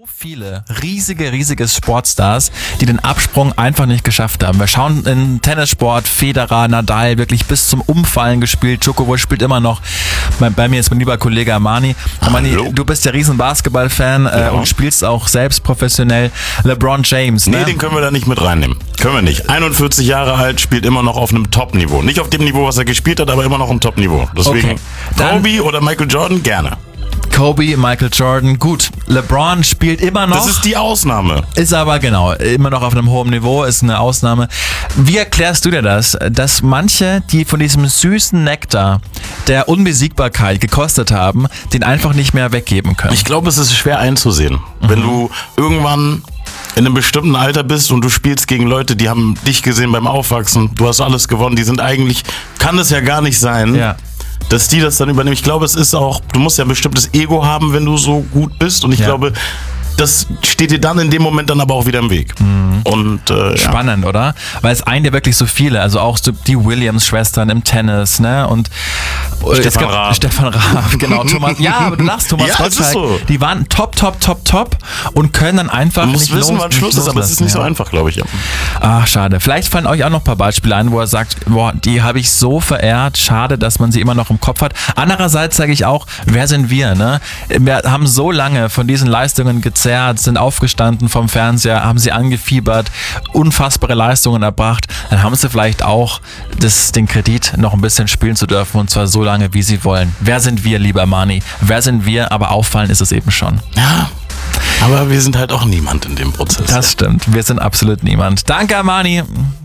Viele riesige Sportstars, die den Absprung einfach nicht geschafft haben. Wir schauen in Tennissport, Federer, Nadal, wirklich bis zum Umfallen gespielt. Djokovic spielt immer noch. Bei mir ist mein lieber Kollege Armani. Armani, du bist ja riesen Basketball-Fan und spielst auch selbst professionell. LeBron James, ne? Nee, den können wir da nicht mit reinnehmen. Können wir nicht. 41 Jahre alt, spielt immer noch auf einem Top-Niveau. Nicht auf dem Niveau, was er gespielt hat, aber immer noch ein Top-Niveau. Deswegen Kobe oder Michael Jordan, gerne. Kobe, Michael Jordan, gut. LeBron spielt immer noch. Das ist die Ausnahme. Ist aber genau, immer noch auf einem hohen Niveau, ist eine Ausnahme. Wie erklärst du dir das, dass manche, die von diesem süßen Nektar der Unbesiegbarkeit gekostet haben, den einfach nicht mehr weggeben können? Ich glaube, es ist schwer einzusehen. Wenn du irgendwann in einem bestimmten Alter bist und du spielst gegen Leute, die haben dich gesehen beim Aufwachsen, du hast alles gewonnen, die sind eigentlich, kann es ja gar nicht sein. Ja. Dass die das dann übernehmen. Ich glaube, es ist auch, du musst ja ein bestimmtes Ego haben, wenn du so gut bist. Und ich glaube, das steht dir dann in dem Moment dann aber auch wieder im Weg. Und, spannend, oder? Weil es einen ja wirklich so viele, also auch so die Williams-Schwestern im Tennis, ne? Und Stefan Raab, genau. Thomas, ja, aber du lachst, Thomas Gottschalk, so. Die waren top und können dann einfach nicht loslassen. Du musst wissen, wann Schluss ist, aber es ist nicht so einfach, glaube ich. Ja. Ach, schade. Vielleicht fallen euch auch noch ein paar Beispiele ein, wo er sagt, boah, die habe ich so verehrt, schade, dass man sie immer noch im Kopf hat. Andererseits sage ich auch, wer sind wir, ne? Wir haben so lange von diesen Leistungen gezerrt, sind aufgestanden vom Fernseher, haben sie angefiebert, unfassbare Leistungen erbracht, dann haben sie vielleicht auch den Kredit, noch ein bisschen spielen zu dürfen, und zwar so lange, wie sie wollen. Wer sind wir, lieber Armani? Wer sind wir? Aber auffallen ist es eben schon. Ja, aber wir sind halt auch niemand in dem Prozess. Das stimmt, wir sind absolut niemand. Danke, Armani.